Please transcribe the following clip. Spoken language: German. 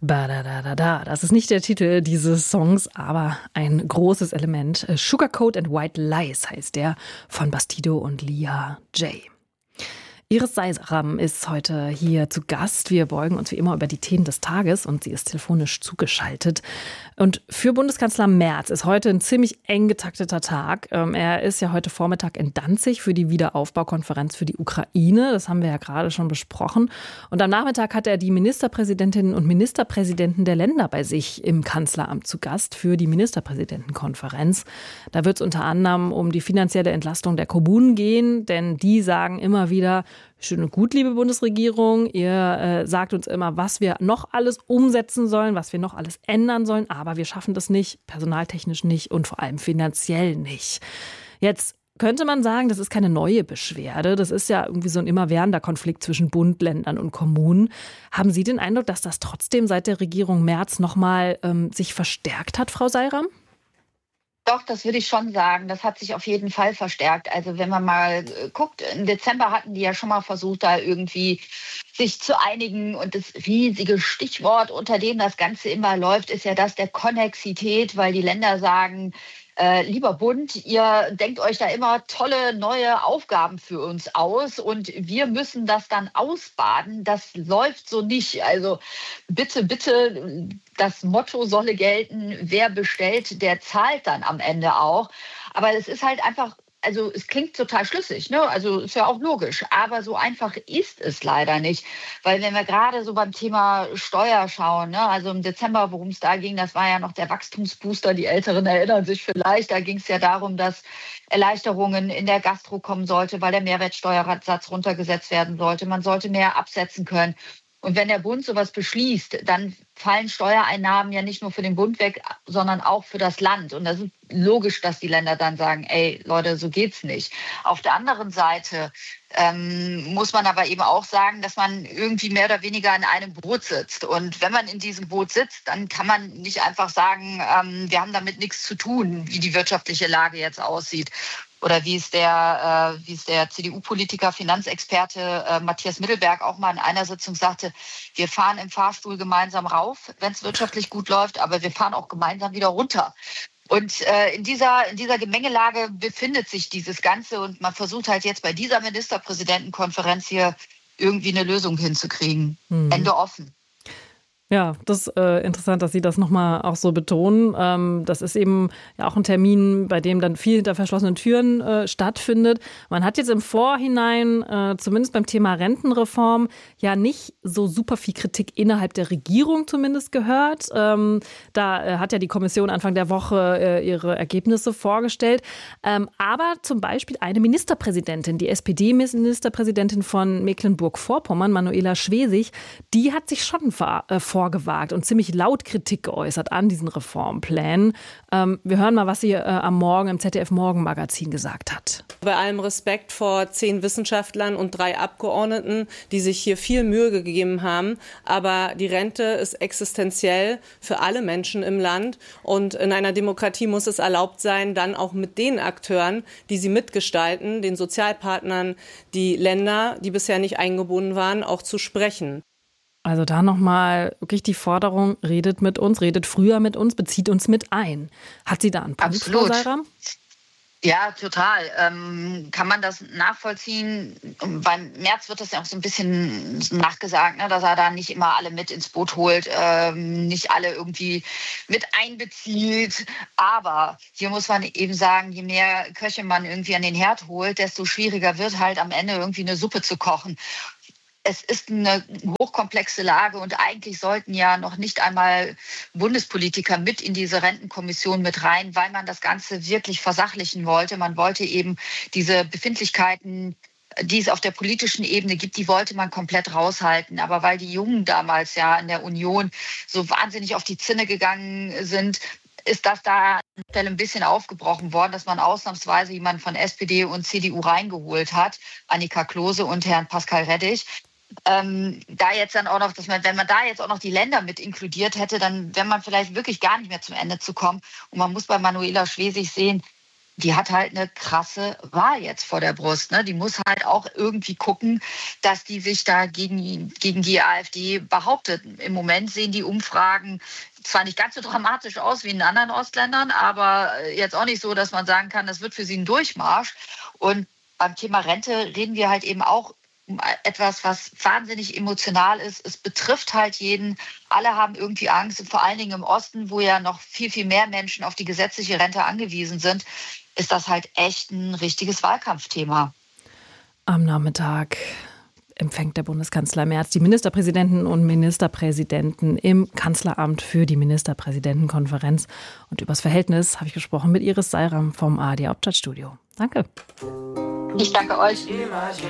Ba-da-da-da-da. Das ist nicht der Titel dieses Songs, aber ein großes Element. Sugarcoat and White Lies heißt der, von Bastido und Lia J. Iris Seisaram ist heute hier zu Gast. Wir beugen uns wie immer über die Themen des Tages und sie ist telefonisch zugeschaltet. Und für Bundeskanzler Merz ist heute ein ziemlich eng getakteter Tag. Er ist ja heute Vormittag in Danzig für die Wiederaufbaukonferenz für die Ukraine. Das haben wir ja gerade schon besprochen. Und am Nachmittag hat er die Ministerpräsidentinnen und Ministerpräsidenten der Länder bei sich im Kanzleramt zu Gast für die Ministerpräsidentenkonferenz. Da wird es unter anderem um die finanzielle Entlastung der Kommunen gehen, denn die sagen immer wieder: Schön und gut, liebe Bundesregierung, ihr sagt uns immer, was wir noch alles umsetzen sollen, was wir noch alles ändern sollen, aber wir schaffen das nicht, personaltechnisch nicht und vor allem finanziell nicht. Jetzt könnte man sagen, das ist keine neue Beschwerde, das ist ja irgendwie so ein immerwährender Konflikt zwischen Bund, Ländern und Kommunen. Haben Sie den Eindruck, dass das trotzdem seit der Regierung Merz nochmal sich verstärkt hat, Frau Seisaram? Doch, das würde ich schon sagen. Das hat sich auf jeden Fall verstärkt. Also wenn man mal guckt, im Dezember hatten die ja schon mal versucht, da irgendwie sich zu einigen. Und das riesige Stichwort, unter dem das Ganze immer läuft, ist ja das der Konnexität, weil die Länder sagen: Lieber Bund, ihr denkt euch da immer tolle neue Aufgaben für uns aus und wir müssen das dann ausbaden. Das läuft so nicht. Also bitte, bitte, das Motto solle gelten: Wer bestellt, der zahlt dann am Ende auch. Aber es ist halt einfach, also es klingt total schlüssig, ne? Also ist ja auch logisch. Aber so einfach ist es leider nicht. Weil wenn wir gerade so beim Thema Steuer schauen, ne? Also im Dezember, worum es da ging, das war ja noch der Wachstumsbooster. Die Älteren erinnern sich vielleicht. Da ging es ja darum, dass Erleichterungen in der Gastro kommen sollte, weil der Mehrwertsteuersatz runtergesetzt werden sollte. Man sollte mehr absetzen können. Und wenn der Bund sowas beschließt, dann fallen Steuereinnahmen ja nicht nur für den Bund weg, sondern auch für das Land. Und das ist logisch, dass die Länder dann sagen: Ey, Leute, so geht's nicht. Auf der anderen Seite muss man aber eben auch sagen, dass man irgendwie mehr oder weniger in einem Boot sitzt. Und wenn man in diesem Boot sitzt, dann kann man nicht einfach sagen, wir haben damit nichts zu tun, wie die wirtschaftliche Lage jetzt aussieht. Oder wie es der CDU-Politiker, Finanzexperte Matthias Mittelberg auch mal in einer Sitzung sagte: Wir fahren im Fahrstuhl gemeinsam rauf, wenn es wirtschaftlich gut läuft, aber wir fahren auch gemeinsam wieder runter. Und in dieser Gemengelage befindet sich dieses Ganze und man versucht halt jetzt bei dieser Ministerpräsidentenkonferenz hier irgendwie eine Lösung hinzukriegen. Ende offen. Ja, das ist interessant, dass Sie das nochmal auch so betonen. Das ist eben ja auch ein Termin, bei dem dann viel hinter verschlossenen Türen stattfindet. Man hat jetzt im Vorhinein, zumindest beim Thema Rentenreform, ja nicht so super viel Kritik innerhalb der Regierung zumindest gehört. Da hat ja die Kommission Anfang der Woche ihre Ergebnisse vorgestellt. Aber zum Beispiel eine Ministerpräsidentin, die SPD-Ministerpräsidentin von Mecklenburg-Vorpommern, Manuela Schwesig, die hat sich schon vorgewagt und ziemlich laut Kritik geäußert an diesen Reformplänen. Wir hören mal, was sie am Morgen im ZDF-Morgenmagazin gesagt hat. Bei allem Respekt vor 10 Wissenschaftlern und 3 Abgeordneten, die sich hier viel Mühe gegeben haben. Aber die Rente ist existenziell für alle Menschen im Land. Und in einer Demokratie muss es erlaubt sein, dann auch mit den Akteuren, die sie mitgestalten, den Sozialpartnern, die Länder, die bisher nicht eingebunden waren, auch zu sprechen. Also da nochmal wirklich die Forderung: redet mit uns, redet früher mit uns, bezieht uns mit ein. Hat sie da einen Punkt, Frau Seisaram? Ja, total. Kann man das nachvollziehen? Beim Merz wird das ja auch so ein bisschen nachgesagt, ne, dass er da nicht immer alle mit ins Boot holt, nicht alle irgendwie mit einbezieht. Aber hier muss man eben sagen, je mehr Köche man irgendwie an den Herd holt, desto schwieriger wird halt am Ende irgendwie eine Suppe zu kochen. Es ist eine hochkomplexe Lage und eigentlich sollten ja noch nicht einmal Bundespolitiker mit in diese Rentenkommission mit rein, weil man das Ganze wirklich versachlichen wollte. Man wollte eben diese Befindlichkeiten, die es auf der politischen Ebene gibt, die wollte man komplett raushalten. Aber weil die Jungen damals ja in der Union so wahnsinnig auf die Zinne gegangen sind, ist das da an der Stelle ein bisschen aufgebrochen worden, dass man ausnahmsweise jemanden von SPD und CDU reingeholt hat, Annika Klose und Herrn Pascal Reddich. Da jetzt dann auch noch, wenn man da jetzt auch noch die Länder mit inkludiert hätte, dann wäre man vielleicht wirklich gar nicht mehr zum Ende zu kommen. Und man muss bei Manuela Schwesig sehen, die hat halt eine krasse Wahl jetzt vor der Brust. Ne? Die muss halt auch irgendwie gucken, dass die sich da gegen die AfD behauptet. Im Moment sehen die Umfragen zwar nicht ganz so dramatisch aus wie in anderen Ostländern, aber jetzt auch nicht so, dass man sagen kann, das wird für sie ein Durchmarsch. Und beim Thema Rente reden wir halt eben auch um etwas, was wahnsinnig emotional ist. Es betrifft halt jeden. Alle haben irgendwie Angst, und vor allen Dingen im Osten, wo ja noch viel, viel mehr Menschen auf die gesetzliche Rente angewiesen sind, ist das halt echt ein richtiges Wahlkampfthema. Am Nachmittag empfängt der Bundeskanzler Merz die Ministerpräsidenten und Ministerpräsidenten im Kanzleramt für die Ministerpräsidentenkonferenz. Und übers Verhältnis habe ich gesprochen mit Iris Seyram vom ARD Hauptstadtstudio. Danke. Ich danke euch.